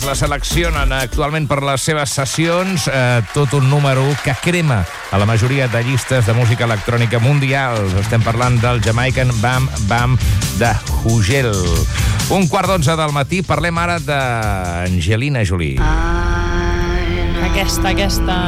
La seleccionen actualment per les seves sessions, tot un número que crema a la majoria de llistes de música electrònica mundials. Estem parlant del Jamaican Bam Bam de Hugel. 11:45 del matí, parlem ara d'Angelina Jolie. Aquesta...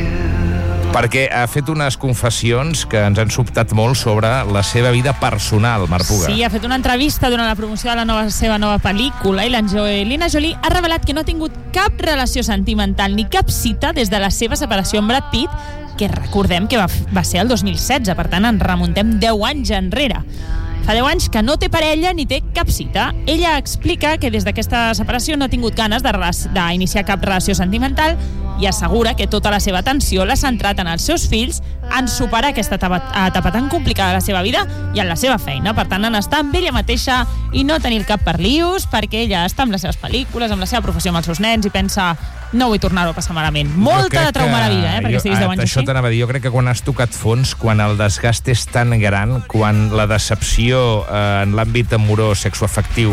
Perquè ha fet unes confessions que ens han sobtat molt sobre la seva vida personal, Marc Puga. Sí, ha fet una entrevista durant la promoció de la seva nova pel·lícula i l'Angelina Jolie ha revelat que no ha tingut cap relació sentimental ni cap cita des de la seva separació amb Brad Pitt, que recordem que va ser el 2016, per tant ens remuntem 10 anys enrere. Fa 10 anys que no té parella ni té cap cita. Ella explica que des d'aquesta separació no ha tingut ganes d'iniciar cap relació sentimental i assegura que tota la seva atenció l'ha centrat en els seus fills, en superar aquesta etapa tan complicada de la seva vida i en la seva feina. Per tant, en estar amb ella mateixa i no tenir cap per lius, perquè ella està amb les seves pel·lícules, amb la seva professió amb els seus nens i pensa, no vull tornar-ho a passar malament. Molta de trauma a la vida, perquè estiguis 10 anys així. Això t'anava a dir, jo crec que quan has tocat fons, quan el desgast és tan gran, quan la decepció en l'àmbit amorós, sexoafectiu,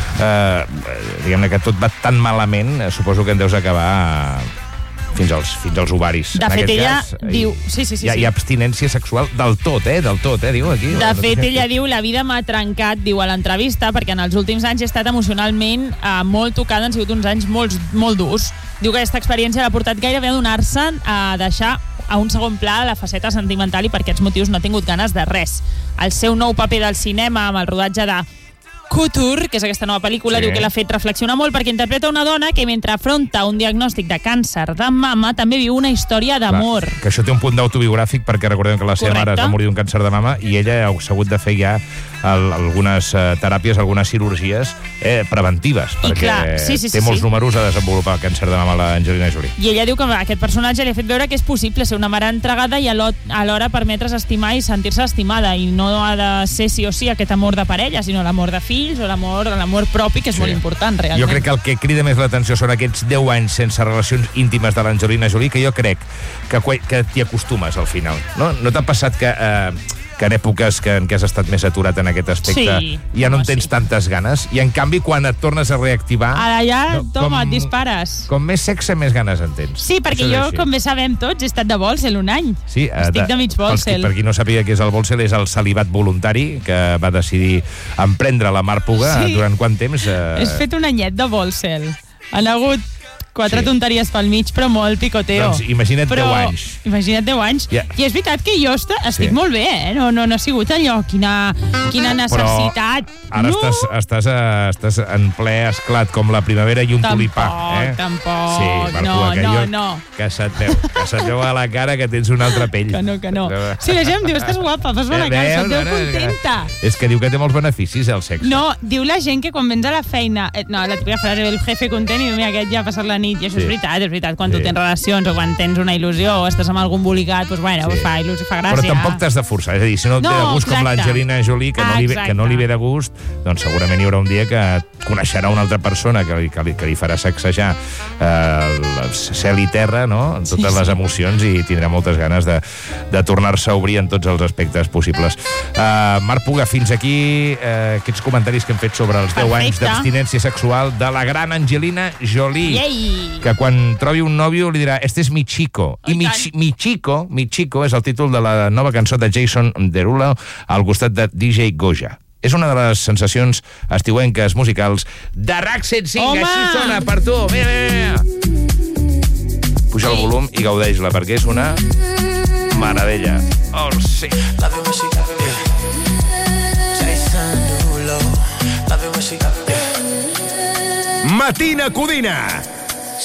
diguem-ne que tot va tan malament, suposo que en deus acabar fins als ovaris. De fet, ella diu... Sí. Hi ha abstinència sexual del tot, diu aquí. De fet, ella diu, la vida m'ha trencat, diu a l'entrevista, perquè en els últims anys he estat emocionalment molt tocada, han sigut uns anys molt durs. Diu que aquesta experiència l'ha portat gairebé a donar-se a deixar a un segon pla la faceta sentimental i per aquests motius no ha tingut ganes de res. El seu nou paper del cinema amb el rodatge de Couture, que és aquesta nova pel·lícula, diu que l'ha fet reflexionar molt perquè interpreta una dona que mentre afronta un diagnòstic de càncer de mama també viu una història d'amor. Que això té un punt d'autobiogràfic perquè recordem que la seva mare es va morir d'un càncer de mama i ella ha hagut de fer ja algunes teràpies, algunes cirurgies preventives, perquè té molts números a desenvolupar el càncer de mama l'Angelina Jolie. I ella diu que aquest personatge li ha fet veure que és possible ser una mare entregada i alhora permetre's estimar i sentir-se estimada, i no ha de ser sí o sí aquest amor de parella, sinó l'amor de fill o l'amor propi, que és molt important, realment. Jo crec que el que crida més l'atenció són aquests 10 anys sense relacions íntimes de l'Angelina Jolie, que jo crec que t'hi acostumes al final. No t'ha passat que en èpoques en què has estat més aturat en aquest aspecte ja no en tens tantes ganes, i en canvi quan et tornes a reactivar... Ara ja, toma, et dispares. Com més sexe, més ganes en tens. Sí, perquè jo, com bé sabem tots, he estat de Bolsel un any. Sí, estic de mig Bolsel. Per qui no sàpiga què és el Bolsel, és el celibat voluntari que va decidir emprendre la Marc Puga durant quant temps? He fet un anyet de Bolsel. Han hagut 4 tonteries pel mig, però molt picoteo. Doncs imagina't 10 anys. Imagina't 10 anys. I és veritat que jo estic molt bé, No ha sigut allò, quina necessitat. Però ara estàs en ple esclat, com la primavera i un tulipà. Tampoc. Sí, no. Que se't veu a la cara que tens una altra pell. Que no. Sí, la gent em diu, estàs guapa, fas bona cara, se't veu contenta. És que diu que té molts beneficis, el sexe. No, diu la gent que quan vens a la feina... No, la típica frase, el jefe content, i diu, mira, aquest ja ha passat la nit, i això és veritat, quan tu tens relacions o quan tens una il·lusió o estàs amb algun boligat, doncs bueno, fa il·lusió, fa gràcia. Però tampoc t'has de forçar, és a dir, si no et ve de gust com l'Angelina Jolie, que no li ve de gust, doncs segurament hi haurà un dia que coneixerà una altra persona que li farà sacsejar cel i terra, no?, en totes les emocions, i tindrà moltes ganes de tornar-se a obrir en tots els aspectes possibles. Marc Puga, fins aquí aquests comentaris que hem fet sobre els 10 anys d'abstinència sexual de la gran Angelina Jolie. Que quan trobi un nòvio li dirà, este és mi chico. I mi chico és el títol de la nova cançó de Jason Derulo al costat de DJ Goja. És una de les sensacions estiuenques musicals de RAC 105. Així sona per tu. Mira. Puja el volum i gaudeix-la, perquè és una meravella. Oh, sí. Matina Codina.